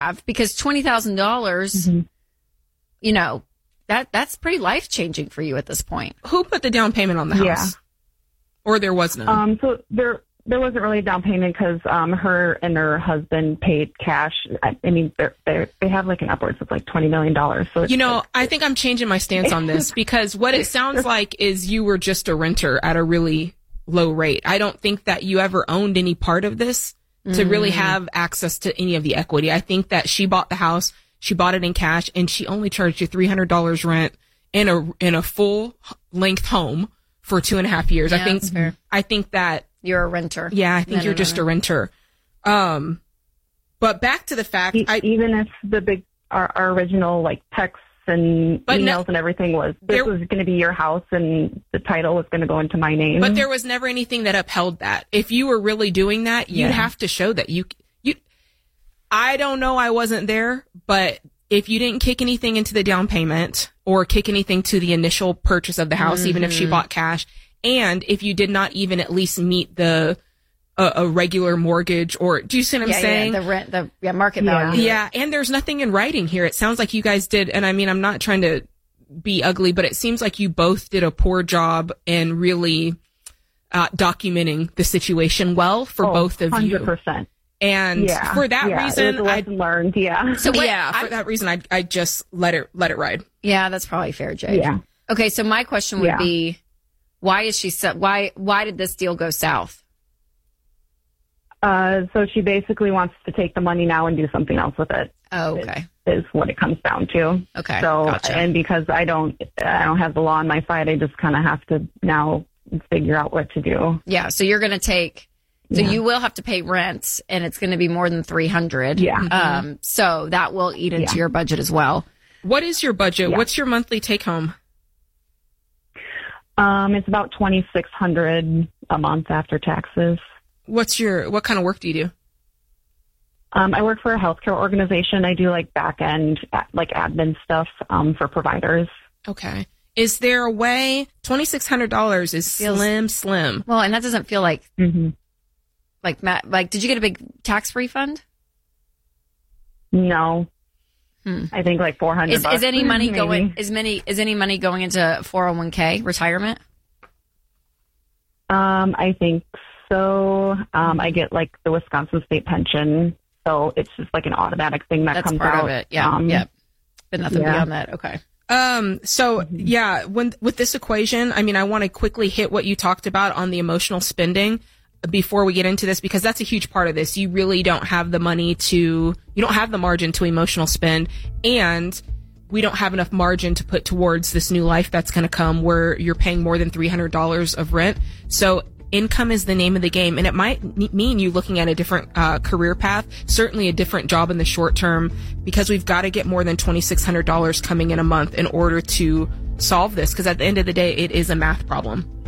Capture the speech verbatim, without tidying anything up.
have, because twenty thousand dollars, mm-hmm. you know, that that's pretty life changing for you at this point. Who put the down payment on the house? Yeah. Or there was none? Um, so there there wasn't really a down payment because um, her and her husband paid cash. I, I mean, they're, they're, they have like an upwards of like twenty million dollars. So it's, you know, it's, I think I'm changing my stance on this because what it sounds like is you were just a renter at a really low rate. I don't think that you ever owned any part of this to mm. really have access to any of the equity. I think that she bought the house, she bought it in cash, and she only charged you three hundred dollars rent in a in a full length home for two and a half years. Yeah, I think that's fair. I think that you're a renter. Yeah, I think no, you're no, just no, no. a renter. Um, but back to the fact, e- I, even if the big our, our original like texts and emails no, and everything was this there, was going to be your house and the title was going to go into my name. But there was never anything that upheld that. If you were really doing that, you'd yeah. have to show that you you. I don't know. I wasn't there, but if you didn't kick anything into the down payment or kick anything to the initial purchase of the house, mm-hmm. even if she bought cash, and if you did not even at least meet the uh, a regular mortgage, or do you see what I'm yeah, saying? Yeah, the rent, the yeah, market yeah. value. Yeah, and there's nothing in writing here. It sounds like you guys did, and I mean, I'm not trying to be ugly, but it seems like you both did a poor job in really uh, documenting the situation well for oh, both of one hundred you. percent. And yeah, for that yeah, reason, I learned. Yeah. So what, yeah, I, for that reason, I I just let it let it ride. Yeah, that's probably fair, Jay. Yeah. Okay, so my question would yeah. be, why is she so? Why why did this deal go south? Uh, so she basically wants to take the money now and do something else with it. Oh, okay. Is what it comes down to. Okay. So, gotcha. and because I don't, I don't have the law on my side, I just kind of have to now figure out what to do. Yeah. So you're going to take. So yeah. you will have to pay rent, and it's going to be more than three hundred. Yeah. Um. So that will eat into yeah. your budget as well. What is your budget? Yeah. What's your monthly take home? Um, it's about twenty-six hundred a month after taxes. What's your, what kind of work do you do? Um, I work for a healthcare organization. I do like back end, like admin stuff, um, for providers. Okay. Is there a way, twenty-six hundred dollars is Feels, slim, slim. Well, and that doesn't feel like, mm-hmm. like, Matt, like, did you get a big tax refund? No. Hmm. I think like four hundred Is, bucks, is any money maybe. going, is many, is any money going into four oh one k retirement? Um, I think so. Um, I get like the Wisconsin state pension. So it's just like an automatic thing that That's comes part out. of it. Yeah. Um, yep. But nothing yeah. beyond that. Okay. Um, so mm-hmm. yeah, when, with this equation, I mean, I want to quickly hit what you talked about on the emotional spending before we get into this, because that's a huge part of this. You really don't have the money to, you don't have the margin to emotional spend, and we don't have enough margin to put towards this new life that's going to come where you're paying more than three hundred dollars of rent. So income is the name of the game, and it might mean you looking at a different uh, career path, certainly a different job in the short term, because we've got to get more than twenty-six hundred dollars coming in a month in order to solve this, because at the end of the day, it is a math problem.